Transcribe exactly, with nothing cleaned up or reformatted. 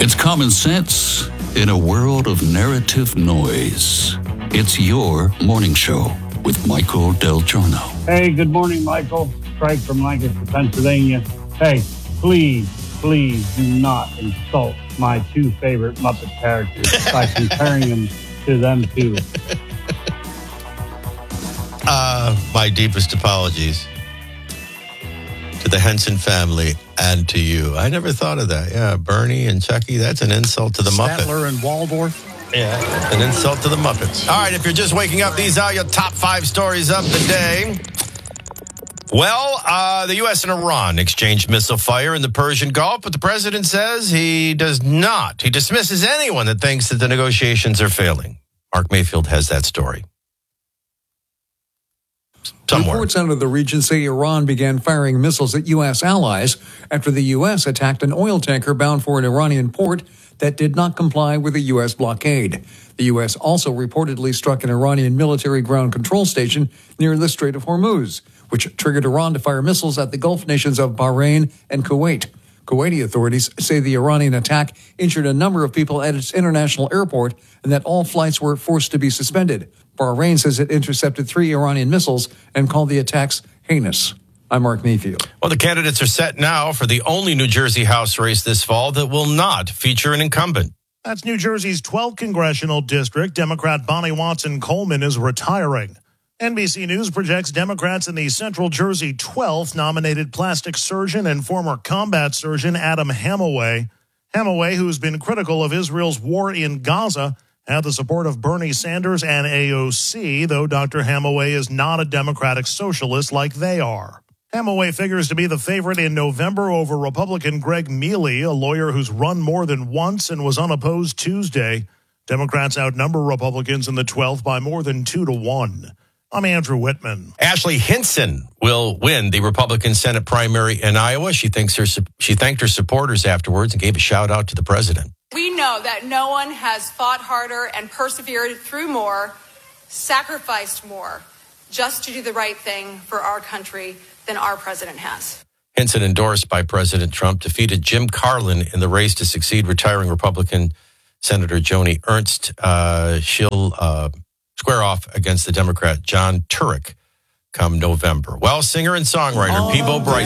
It's common sense in a world of narrative noise. It's your morning show with Michael Del Giorno. Hey, good morning, Michael. Craig from Lancaster, Pennsylvania. Hey, please, please do not insult my two favorite Muppet characters by comparing them to them two. Uh, my deepest apologies to the Henson family and to you. I never thought of that. Yeah, Bernie and Chucky, that's an insult to the Muppet. Statler and Waldorf. Yeah, an insult to the Muppets. All right, if you're just waking up, these are your top five stories of the day. Well, uh, the U S and Iran exchanged missile fire in the Persian Gulf, but the president says he does not. He dismisses anyone that thinks that the negotiations are failing. Mark Mayfield has that story. Somewhere. Reports out of the region say Iran began firing missiles at U S allies after the U S attacked an oil tanker bound for an Iranian port that did not comply with the U S blockade. The U S also reportedly struck an Iranian military ground control station near the Strait of Hormuz, which triggered Iran to fire missiles at the Gulf nations of Bahrain and Kuwait. Kuwaiti authorities say the Iranian attack injured a number of people at its international airport and that all flights were forced to be suspended. Bahrain says it intercepted three Iranian missiles and called the attacks heinous. I'm Mark Mayfield. Well, the candidates are set now for the only New Jersey House race this fall that will not feature an incumbent. That's New Jersey's twelfth congressional district. Democrat Bonnie Watson Coleman is retiring. N B C News projects Democrats in the Central Jersey twelfth nominated plastic surgeon and former combat surgeon Adam Hamaway. Hamaway, who's been critical of Israel's war in Gaza, had the support of Bernie Sanders and A O C, though Doctor Hamaway is not a Democratic socialist like they are. Hamaway figures to be the favorite in November over Republican Greg Mealy, a lawyer who's run more than once and was unopposed Tuesday. Democrats outnumber Republicans in the twelfth by more than two to one. I'm Andrew Whitman. Ashley Hinson will win the Republican Senate primary in Iowa. She thinks her she thanked her supporters afterwards and gave a shout out to the president. We know that no one has fought harder and persevered through more, sacrificed more, just to do the right thing for our country than our president has. Hinson, endorsed by President Trump, defeated Jim Carlin in the race to succeed retiring Republican Senator Joni Ernst. Uh, she'll uh, square off against the Democrat John Turek come November. Well, singer and songwriter Peabo Bryson